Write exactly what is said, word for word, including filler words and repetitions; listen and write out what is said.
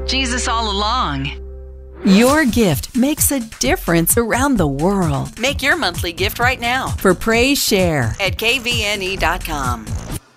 Jesus all along. Your gift makes a difference around the world. Make your monthly gift right now for Praise Share at K V N E dot com.